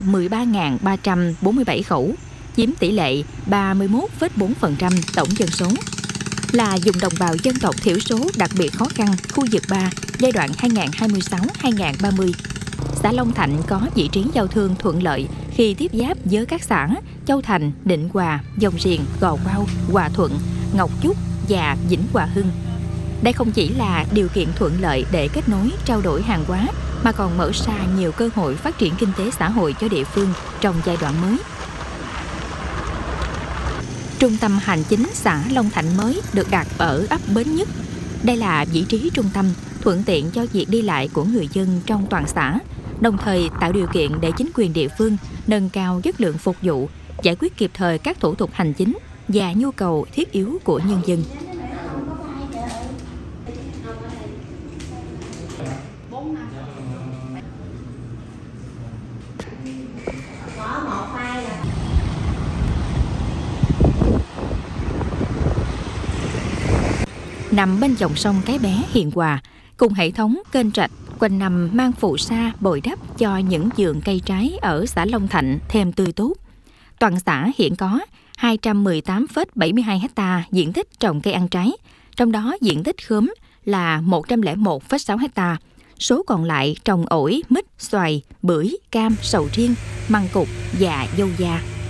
13.347 khẩu, chiếm tỷ lệ 31,4% tổng dân số. Là vùng đồng bào dân tộc thiểu số đặc biệt khó khăn khu vực 3 giai đoạn 2026-2030. Xã Long Thạnh có vị trí giao thương thuận lợi khi tiếp giáp với các xã Châu Thành, Định Hòa, Dòng Riềng, Gò Quao, Hòa Thuận, Ngọc Chúc và Vĩnh Hòa Hưng. Đây không chỉ là điều kiện thuận lợi để kết nối, trao đổi hàng hóa, mà còn mở ra nhiều cơ hội phát triển kinh tế xã hội cho địa phương trong giai đoạn mới. Trung tâm hành chính xã Long Thạnh mới được đặt ở ấp Bến Nhất. Đây là vị trí trung tâm thuận tiện cho việc đi lại của người dân trong toàn xã, đồng thời tạo điều kiện để chính quyền địa phương nâng cao chất lượng phục vụ, giải quyết kịp thời các thủ tục hành chính và nhu cầu thiết yếu của nhân dân. Nằm bên dòng sông Cái Bé hiền hòa, cùng hệ thống kênh rạch quanh năm mang phù sa bồi đắp cho những vườn cây trái ở xã Long Thạnh thêm tươi tốt. Toàn xã hiện có 218,72 ha diện tích trồng cây ăn trái, trong đó diện tích khóm là 101,6 ha. Số còn lại trồng ổi, mít, xoài, bưởi, cam, sầu riêng, măng cụt và dâu da.